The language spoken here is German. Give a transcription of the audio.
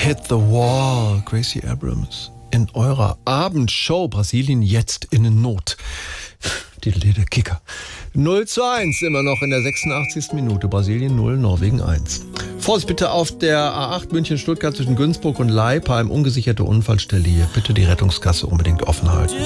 Hit the Wall, Gracie Abrams. In eurer Abendshow Brasilien jetzt in Not. Der Kicker. 0:1 immer noch in der 86. Minute. Brasilien 0, Norwegen 1. Vorsicht bitte auf der A8 München-Stuttgart zwischen Günzburg und Leipheim. Ungesicherte Unfallstelle hier. Bitte die Rettungsgasse unbedingt offen halten.